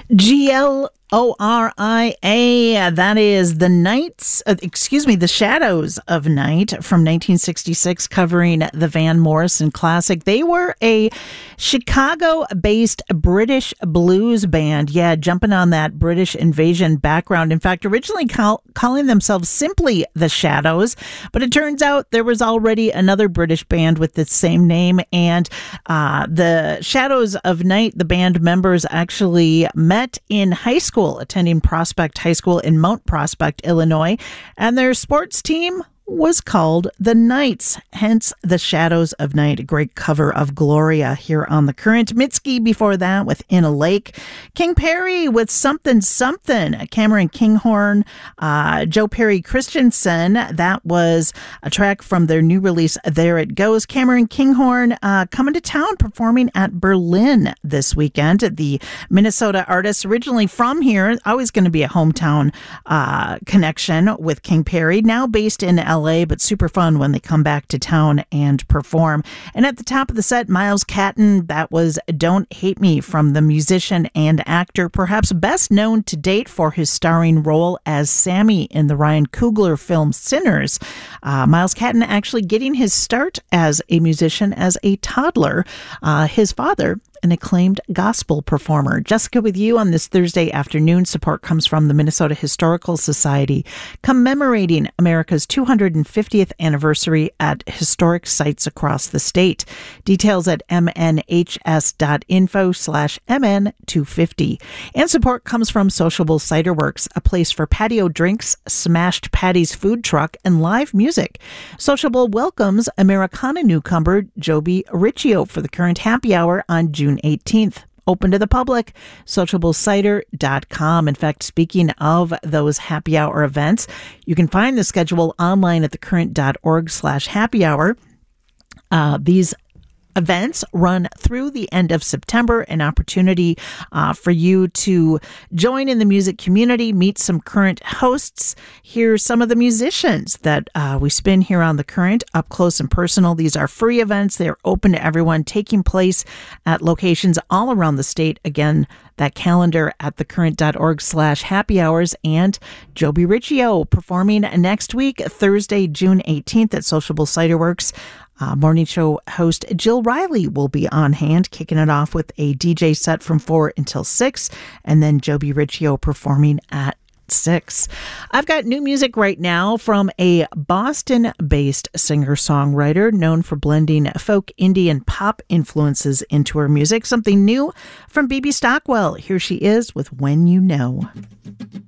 GLORIA, that is The Shadows of Night from 1966, covering the Van Morrison classic. They were a Chicago-based British blues band, jumping on that British invasion background. In fact, originally calling themselves simply The Shadows, but it turns out there was already another British band with the same name, and The Shadows of Night, the band members actually met in high school, attending Prospect High School in Mount Prospect, Illinois, and their sports team was called the Knights, hence The Shadows of Night, a great cover of Gloria here on The Current. Mitski before that with In a Lake. King Perry with Something Something. Cameron Kinghorn, Joe Perry Christensen. That was a track from their new release, There It Goes. Cameron Kinghorn coming to town, performing at Berlin this weekend. The Minnesota artist, originally from here, always going to be a hometown connection with King Perry, now based in LA, but super fun when they come back to town and perform. And at the top of the set, Miles Catton, that was Don't Hate Me, from the musician and actor, perhaps best known to date for his starring role as Sammy in the Ryan Coogler film Sinners. Miles Catton actually getting his start as a musician as a toddler. His father, an acclaimed gospel performer. Jessica with you on this Thursday afternoon. Support comes from the Minnesota Historical Society, commemorating America's 250th anniversary at historic sites across the state. Details at mnhs.info/mn250. And support comes from Sociable Cider Works, a place for patio drinks, Smashed Patty's food truck, and live music. Sociable welcomes Americana newcomer Joby Riccio for the Current Happy Hour on June 18th. Open to the public, sociablecider.com. In fact, speaking of those happy hour events, you can find the schedule online at thecurrent.org/happy hour. These events run through the end of September, an opportunity for you to join in the music community, meet some current hosts, hear some of the musicians that we spin here on The Current up close and personal. These are free events. They are open to everyone, taking place at locations all around the state. Again, that calendar at thecurrent.org/happy hours. And Joby Riccio performing next week, Thursday, June 18th at Sociable Cider Works. Morning show host Jill Riley will be on hand, kicking it off with a DJ set from 4 until 6, and then Joby Riccio performing at 6. I've got new music right now from a Boston-based singer-songwriter known for blending folk, indie, and pop influences into her music. Something new from Bibi Stockwell. Here she is with When You Know.